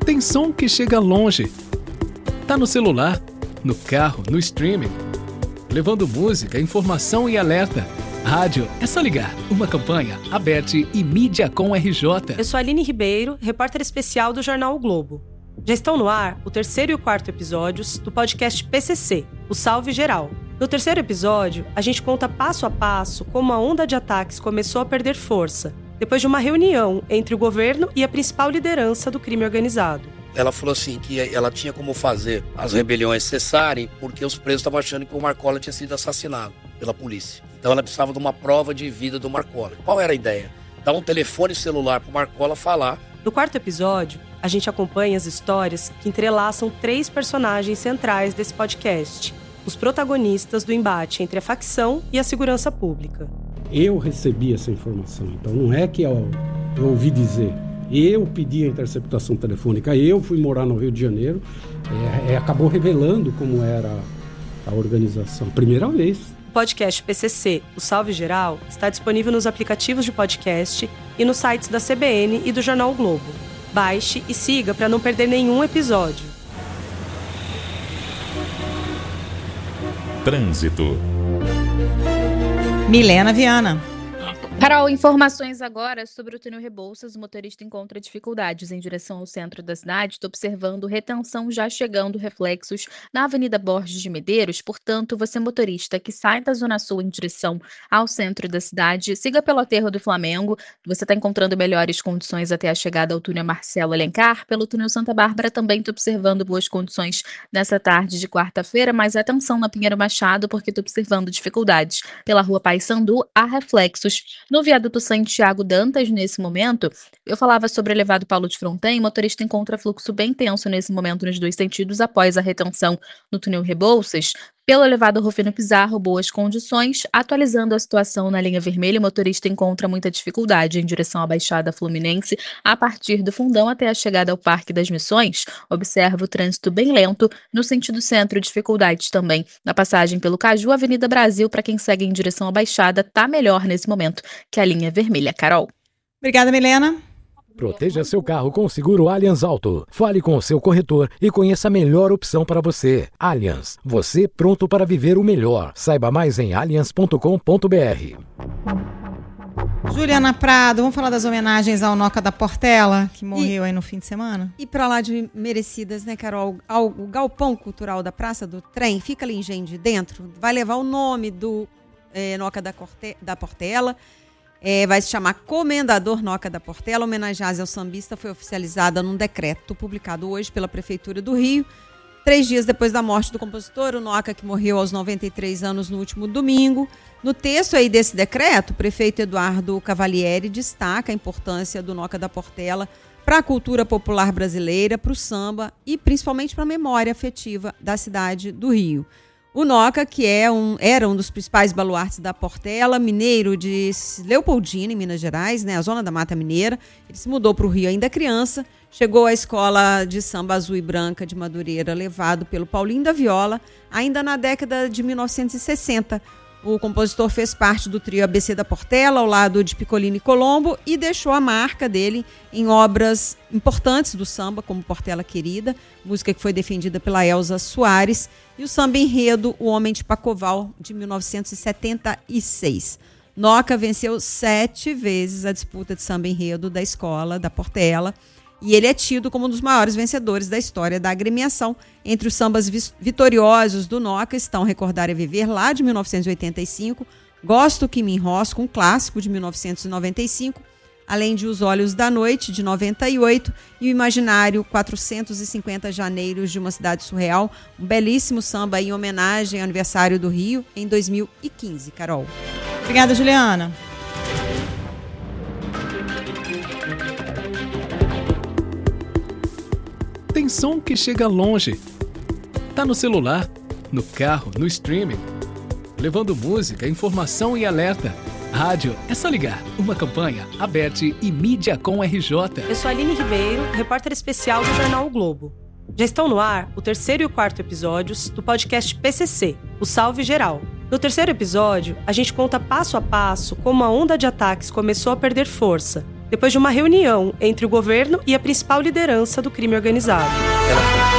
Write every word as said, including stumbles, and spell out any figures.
Tem som que chega longe. Tá no celular, no carro, no streaming. Levando música, informação e alerta. Rádio, é só ligar. Uma campanha, Aberte e Mídia com R J. Eu sou a Aline Ribeiro, repórter especial do jornal O Globo. Já estão no ar o terceiro e o quarto episódios do podcast P C C, o Salve Geral. No terceiro episódio, a gente conta passo a passo como a onda de ataques começou a perder força, depois de uma reunião entre o governo e a principal liderança do crime organizado. Ela falou assim que ela tinha como fazer as rebeliões cessarem porque os presos estavam achando que o Marcola tinha sido assassinado pela polícia. Então ela precisava de uma prova de vida do Marcola. Qual era a ideia? Dar um telefone celular para o Marcola falar. No quarto episódio, a gente acompanha as histórias que entrelaçam três personagens centrais desse podcast, os protagonistas do embate entre a facção e a segurança pública. Eu recebi essa informação, então não é que eu, eu ouvi dizer. Eu pedi a interceptação telefônica, eu fui morar no Rio de Janeiro, é, é, acabou revelando como era a organização, primeira vez. O podcast P C C, o Salve Geral, está disponível nos aplicativos de podcast e nos sites da C B N e do jornal o Globo. Baixe e siga para não perder nenhum episódio. Trânsito. Milena Viana. Carol, informações agora sobre o túnel Rebouças. O motorista encontra dificuldades em direção ao centro da cidade. Estou observando retenção já chegando, reflexos na Avenida Borges de Medeiros. Portanto, você motorista que sai da Zona Sul em direção ao centro da cidade, siga pelo aterro do Flamengo. Você está encontrando melhores condições até a chegada ao túnel Marcelo Alencar. Pelo túnel Santa Bárbara também estou observando boas condições nessa tarde de quarta-feira, mas atenção na Pinheiro Machado, porque estou observando dificuldades pela rua Paissandu. Há reflexos no viaduto Santiago Dantas, nesse momento. Eu falava sobre o elevado Paulo de Fronten. O motorista encontra fluxo bem tenso nesse momento nos dois sentidos após a retenção no túnel Rebouças. Pelo elevado Rufino Pizarro, boas condições. Atualizando a situação na linha vermelha, o motorista encontra muita dificuldade em direção à Baixada Fluminense, a partir do Fundão até a chegada ao Parque das Missões. Observa o trânsito bem lento no sentido centro, dificuldades também na passagem pelo Caju. Avenida Brasil, para quem segue em direção à Baixada, tá melhor nesse momento que a linha vermelha. Carol. Obrigada, Milena. Proteja seu carro com o seguro Allianz Auto. Fale com o seu corretor e conheça a melhor opção para você. Allianz, você pronto para viver o melhor. Saiba mais em allianz ponto com ponto b r. Juliana Prado, vamos falar das homenagens ao Noca da Portela, que morreu e, aí no fim de semana? E para lá de merecidas, né, Carol? Ao, o Galpão Cultural da Praça do Trem, fica ali em Engenho de Dentro, vai levar o nome do é, Noca da, Corte, da Portela. É, vai se chamar Comendador Noca da Portela. A homenagem ao sambista foi oficializada num decreto publicado hoje pela Prefeitura do Rio. Três dias depois da morte do compositor, o Noca, que morreu aos noventa e três anos no último domingo. No texto aí desse decreto, o prefeito Eduardo Cavalieri destaca a importância do Noca da Portela para a cultura popular brasileira, para o samba e principalmente para a memória afetiva da cidade do Rio. O Noca, que é um, era um dos principais baluartes da Portela, mineiro de Leopoldina, em Minas Gerais, né, a zona da Mata Mineira. Ele se mudou para o Rio ainda criança, chegou à escola de samba azul e branca de Madureira, levado pelo Paulinho da Viola, ainda na década de mil novecentos e sessenta. O compositor fez parte do trio A B C da Portela, ao lado de Piccolino e Colombo, e deixou a marca dele em obras importantes do samba, como Portela Querida, música que foi defendida pela Elza Soares, e o samba enredo O Homem de Pacoval, de mil novecentos e setenta e seis. Noca venceu sete vezes a disputa de samba enredo da escola da Portela, e ele é tido como um dos maiores vencedores da história da agremiação. Entre os sambas vitoriosos do Noca estão Recordar é Viver, lá de mil novecentos e oitenta e cinco, Gosto que me enrosco, um clássico de mil novecentos e noventa e cinco, além de Os Olhos da Noite, de noventa e oito, e o Imaginário quatrocentos e cinquenta Janeiros de uma Cidade Surreal, um belíssimo samba em homenagem ao aniversário do Rio, em dois mil e quinze. Carol. Obrigada, Juliana. Tem som que chega longe. Tá no celular, no carro, no streaming. Levando música, informação e alerta. Rádio, é só ligar. Uma campanha, Aberte e Mídia com R J. Eu sou a Aline Ribeiro, repórter especial do jornal O Globo. Já estão no ar o terceiro e o quarto episódios do podcast P C C, o Salve Geral. No terceiro episódio, a gente conta passo a passo como a onda de ataques começou a perder força, depois de uma reunião entre o governo e a principal liderança do crime organizado. Ela